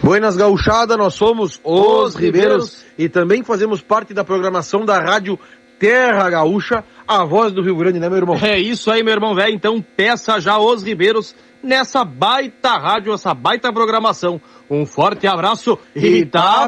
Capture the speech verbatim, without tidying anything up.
Buenas gauchada, nós somos os, os Ribeiros, Ribeiros e também fazemos parte da programação da rádio Terra Gaúcha, a voz do Rio Grande, né, meu irmão? É isso aí, meu irmão velho. Então peça já os Ribeiros nessa baita rádio, essa baita programação. Um forte abraço e tá